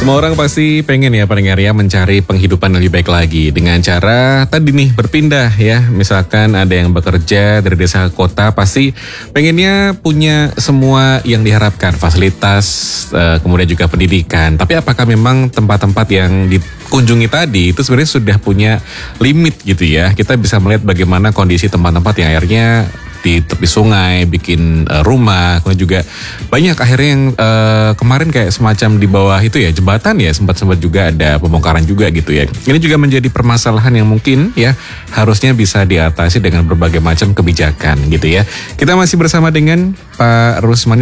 Semua orang pasti pengen ya pendengar ya mencari penghidupan lebih baik lagi dengan cara tadi nih berpindah ya. Misalkan ada yang bekerja dari desa ke kota pasti pengennya punya semua yang diharapkan, fasilitas, kemudian juga pendidikan. Tapi apakah memang tempat-tempat yang dikunjungi tadi itu sebenarnya sudah punya limit gitu ya? Kita bisa melihat bagaimana kondisi tempat-tempat yang akhirnya di tepi sungai, bikin rumah, kemudian juga banyak akhirnya yang kemarin kayak semacam di bawah itu ya jembatan ya sempat juga ada pembongkaran juga gitu ya. Ini juga menjadi permasalahan yang mungkin ya harusnya bisa diatasi dengan berbagai macam kebijakan gitu ya. Kita masih bersama dengan Pak Rusmani